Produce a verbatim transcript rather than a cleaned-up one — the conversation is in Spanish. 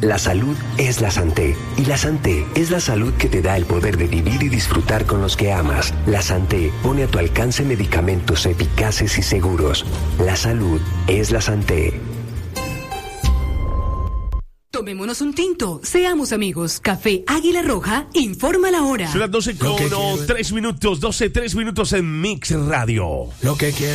La salud es la Santé. Y la Santé es la salud que te da el poder de vivir y disfrutar con los que amas. La Santé pone a tu alcance medicamentos eficaces y seguros. La salud es la Santé. Tomémonos un tinto, seamos amigos. Café Águila Roja, informa la hora. Son las doce con tres minutos, doce, tres minutos en Mix Radio. Lo que quiero.